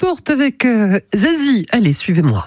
porte avec Zazie. Allez, suivez-moi.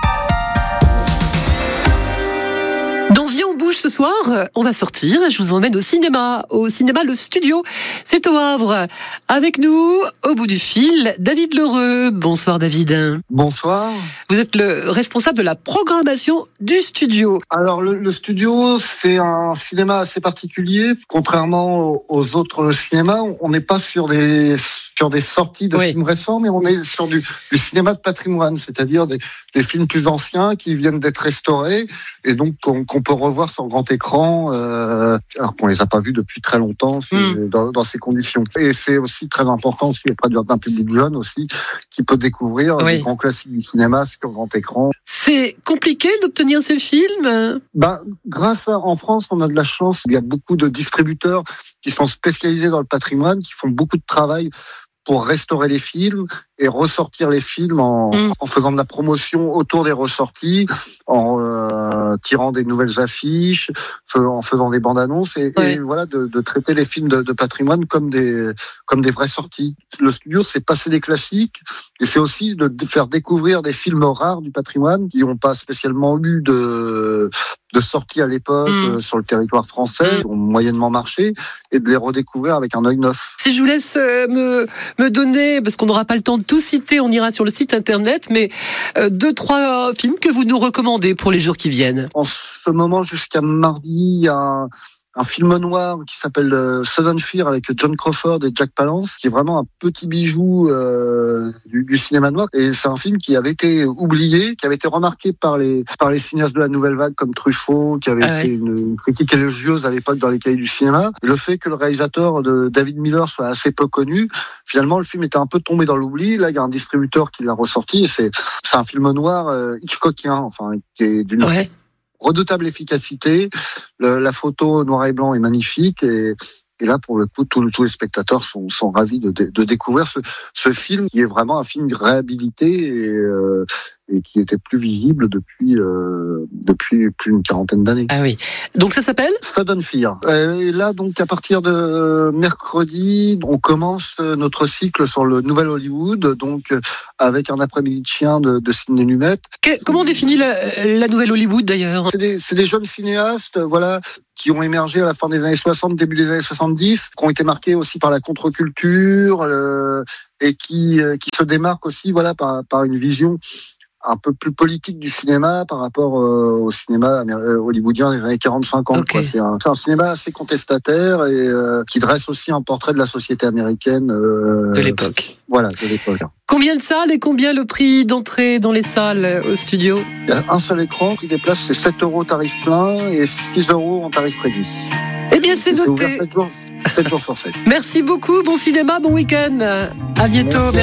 Dans Viens on bouge ce soir, on va sortir. Je vous emmène au cinéma Le Studio. C'est au Havre. Avec nous, au bout du fil, David Lheureux. Bonsoir David. Bonsoir. Vous êtes le responsable de la programmation du studio. Alors le studio, c'est un cinéma assez particulier. Contrairement aux autres cinémas, on n'est pas sur des sorties de films récents, mais on est sur du cinéma de patrimoine, c'est-à-dire des films plus anciens qui viennent d'être restaurés et donc qu'on peut revoir sur grand écran, alors qu'on les a pas vus depuis très longtemps dans ces conditions. Et c'est aussi très important aussi auprès d'un public jeune aussi qui peut découvrir les grands classiques du cinéma sur grand écran. C'est compliqué d'obtenir ces films ? En France, on a de la chance. Il y a beaucoup de distributeurs qui sont spécialisés dans le patrimoine, qui font beaucoup de travail pour restaurer les films et ressortir les films en faisant de la promotion autour des ressorties, en tirant des nouvelles affiches, en faisant des bandes annonces et voilà, de traiter les films de patrimoine comme des vraies sorties. Le studio, c'est passer des classiques et c'est aussi de faire découvrir des films rares du patrimoine qui n'ont pas spécialement eu de sortie à l'époque sur le territoire français, qui ont moyennement marché, et de les redécouvrir avec un œil neuf. Si je vous laisse me donner, parce qu'on n'aura pas le temps de tout citer, on ira sur le site internet, mais 2-3 films que vous nous recommandez pour les jours qui viennent. En ce moment, jusqu'à mardi, il y a un film noir qui s'appelle Sudden Fear avec John Crawford et Jack Palance, qui est vraiment un petit bijou du cinéma noir. Et c'est un film qui avait été oublié, qui avait été remarqué par les cinéastes de la Nouvelle Vague comme Truffaut, qui avait fait une critique élogieuse à l'époque dans les cahiers du cinéma. Et le fait que le réalisateur de David Miller soit assez peu connu, finalement le film était un peu tombé dans l'oubli. Là, il y a un distributeur qui l'a ressorti et c'est un film noir Hitchcockien, qui est d'une redoutable efficacité. La photo noir et blanc est magnifique et là, pour le coup, tous les spectateurs sont ravis de découvrir ce film qui est vraiment un film réhabilité et qui était plus visible depuis plus d'une quarantaine d'années. Ah oui. Donc ça s'appelle Sudden Fear. Et là, donc, à partir de mercredi, on commence notre cycle sur le Nouvel Hollywood, donc avec un après-midi de chien de Sidney Lumet. Comment on définit la Nouvelle Hollywood d'ailleurs ? C'est des jeunes cinéastes, qui ont émergé à la fin des années 60, début des années 70, qui ont été marqués aussi par la contre-culture et qui se démarquent aussi par une vision un peu plus politique du cinéma par rapport au cinéma hollywoodien des années 40-50. C'est un cinéma assez contestataire et qui dresse aussi un portrait de la société américaine de l'époque. De l'époque. Combien de salles et combien le prix d'entrée dans les salles au studio ? Il y a un seul écran qui déplace, c'est 7 € tarif plein et 6 € en tarif réduit. Eh bien, c'est noté. C'est ouvert 7 jours sur 7. Merci beaucoup, bon cinéma, bon week-end. À bientôt. Merci.